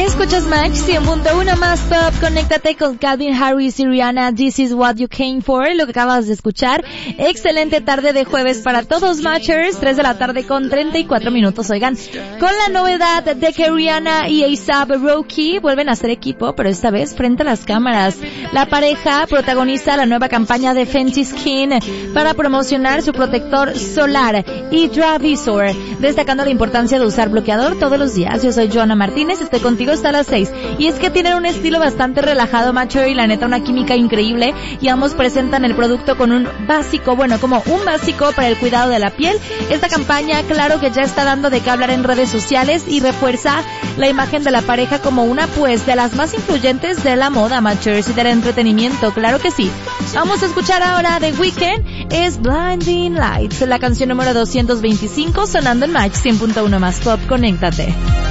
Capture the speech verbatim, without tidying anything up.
Escuchas Match cien punto uno más Pop. Conéctate con Calvin Harris y Rihanna. This is what you came for. Lo que acabas de escuchar. Excelente tarde de jueves para todos Matchers. tres de la tarde con treinta y cuatro minutos. Oigan, con la novedad de que Rihanna y A$AP Rocky vuelven a ser equipo, pero esta vez frente a las cámaras. La pareja protagoniza la nueva campaña de Fenty Skin para promocionar su protector solar Hydra Visor, destacando la importancia de usar bloqueador todos los días. Yo soy Joana Martínez, estoy contigo hasta las seis. Y es que tienen un estilo bastante relajado, Matcher, y la neta una química increíble, y ambos presentan el producto con un básico, bueno, como un básico para el cuidado de la piel. Esta campaña, claro que ya está dando de qué hablar en redes sociales y refuerza la imagen de la pareja como una, pues, de las más influyentes de la moda, Matchers, y del entretenimiento, claro que sí. Vamos a escuchar ahora The Weeknd, es Blinding Lights, la canción número doscientos veinticinco, sonando en Match cien punto uno más Pop. Conéctate.